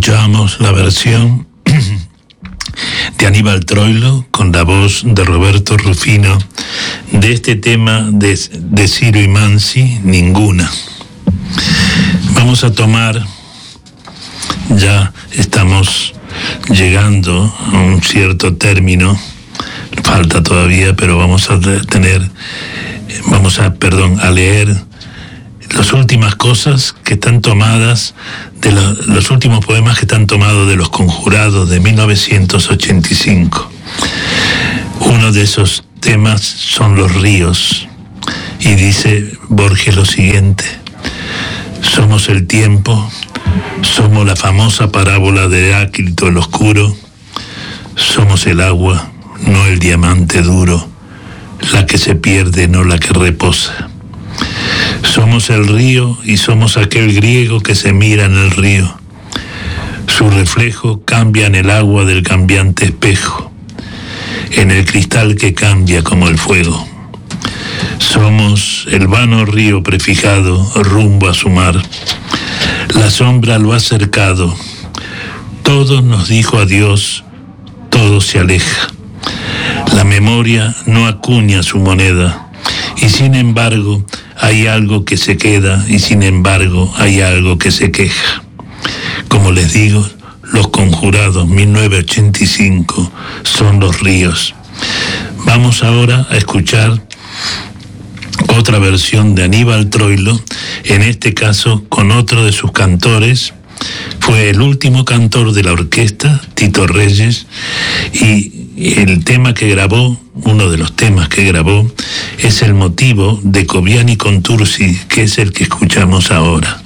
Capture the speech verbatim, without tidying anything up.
Escuchamos la versión de Aníbal Troilo con la voz de Roberto Rufino de este tema de, de Ciro y Mansi, Ninguna. Vamos a tomar, ya estamos llegando a un cierto término, falta todavía, pero vamos a tener, vamos a, perdón, a leer las últimas cosas que están tomadas, de lo, los últimos poemas que están tomados de Los Conjurados de mil novecientos ochenta y cinco. Uno de esos temas son Los Ríos, y dice Borges lo siguiente: somos el tiempo, somos la famosa parábola de Heráclito el Oscuro, somos el agua, no el diamante duro, la que se pierde, no la que reposa. Somos el río y somos aquel griego que se mira en el río. Su reflejo cambia en el agua del cambiante espejo, en el cristal que cambia como el fuego. Somos el vano río prefijado rumbo a su mar. La sombra lo ha cercado. Todo nos dijo adiós, todo se aleja. La memoria no acuña su moneda, y sin embargo hay algo que se queda, y sin embargo hay algo que se queja. Como les digo, Los Conjurados, mil novecientos ochenta y cinco, son Los Ríos. Vamos ahora a escuchar otra versión de Aníbal Troilo, en este caso con otro de sus cantores. Fue el último cantor de la orquesta, Tito Reyes, y el tema que grabó, uno de los temas que grabó, es el motivo de Coviani Contursi, que es el que escuchamos ahora.